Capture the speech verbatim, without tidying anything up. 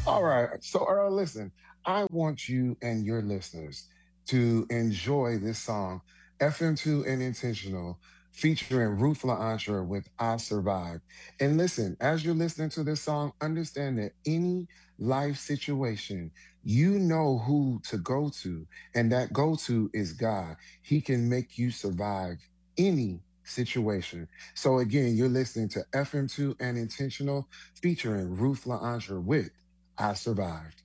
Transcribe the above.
All right. So, Earl, listen, I want you and your listeners to enjoy this song, F M two and Intentional, featuring Ruth LaAntra with I Survived. And listen, as you're listening to this song, understand that any life situation, you know who to go to, and that go to is God. He can make you survive any situation. So, again, you're listening to F M two and Intentional, featuring Ruth LaAntra with I Survived.